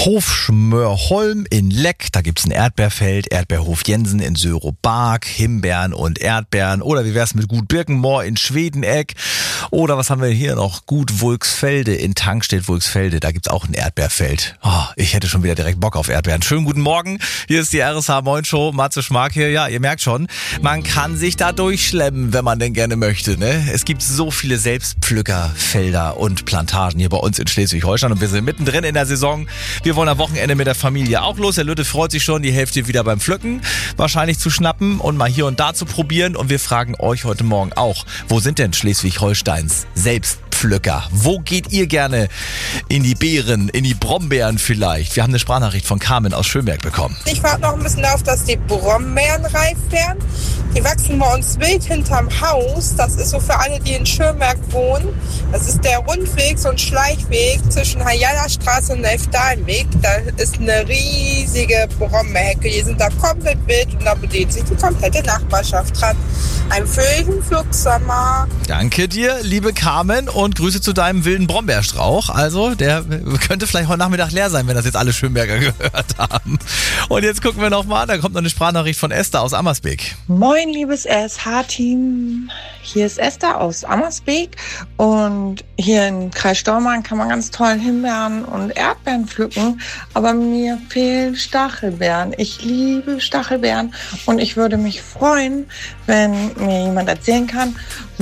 Hofschmörholm in Leck, da gibt's ein Erdbeerfeld, Erdbeerhof Jensen in Sörobark, Himbeeren und Erdbeeren. Oder wie wär's mit Gut Birkenmoor in Schwedeneck? Oder was haben wir hier noch? Gut Wulksfelde in Tankstedt-Wulksfelde, da gibt's auch ein Erdbeerfeld. Oh, ich hätte schon wieder direkt Bock auf Erdbeeren. Schönen guten Morgen, hier ist die RSH Moin Show, Matze Schmark hier. Ja, ihr merkt schon, man kann sich da durchschlemmen, wenn man denn gerne möchte, ne? Es gibt so viele Selbstpflückerfelder und Plantagen hier bei uns in Schleswig-Holstein und wir sind mittendrin in der Saison. Wir wollen am Wochenende mit der Familie auch los. Herr Lütte freut sich schon, die Hälfte wieder beim Pflücken wahrscheinlich zu schnappen und mal hier und da zu probieren. Und wir fragen euch heute Morgen auch, wo sind denn Schleswig-Holsteins Selbstpflücker? Wo geht ihr gerne in die Beeren, in die Brombeeren vielleicht? Wir haben eine Sprachnachricht von Carmen aus Schönberg bekommen. Ich warte noch ein bisschen darauf, dass die Brombeeren reif werden. Die wachsen bei uns wild hinterm Haus. Das ist so für alle, die in Schönberg wohnen. Das ist der Rundweg, so ein Schleichweg zwischen Hayala-Straße und Elfdalenweg. Da ist eine riesige Brombeerhecke. Die sind da komplett wild und da bedient sich die komplette Nachbarschaft dran. Ein fröhlichen Flugsommer. Danke dir, liebe Carmen, und Grüße zu deinem wilden Brombeerstrauch. Also, der könnte vielleicht heute Nachmittag leer sein, wenn das jetzt alle Schönberger gehört haben. Und jetzt gucken wir nochmal, da kommt noch eine Sprachnachricht von Esther aus Ammersbeek. Moin, liebes RSH-Team. Hier ist Esther aus Ammersbeek und hier im Kreis Stormarn kann man ganz toll Himbeeren und Erdbeeren pflücken, aber mir fehlen Stachelbeeren. Ich liebe Stachelbeeren und ich würde mich freuen, wenn mir jemand erzählen kann,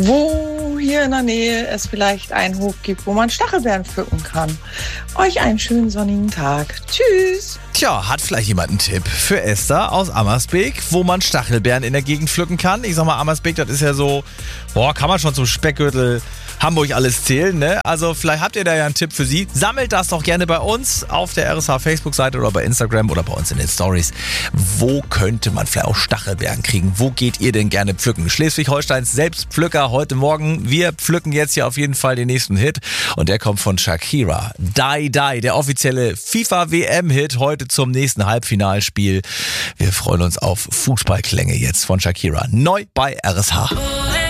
wo hier in der Nähe es vielleicht einen Hof gibt, wo man Stachelbeeren pflücken kann. Euch einen schönen sonnigen Tag. Tschüss! Tja, hat vielleicht jemand einen Tipp für Esther aus Ammersbeek, wo man Stachelbeeren in der Gegend pflücken kann? Ich sag mal, Ammersbeek, das ist ja so, kann man schon zum Speckgürtel Hamburg alles zählen, ne? Also vielleicht habt ihr da ja einen Tipp für sie. Sammelt das doch gerne bei uns auf der RSH Facebook-Seite oder bei Instagram oder bei uns in den Stories. Wo könnte man vielleicht auch Stachelbeeren kriegen? Wo geht ihr denn gerne pflücken? Schleswig-Holsteins Selbstpflücker heute Morgen. Wir pflücken jetzt hier auf jeden Fall den nächsten Hit und der kommt von Shakira. Die Die, der offizielle FIFA-WM-Hit heute zum nächsten Halbfinalspiel. Wir freuen uns auf Fußballklänge jetzt von Shakira. Neu bei RSH.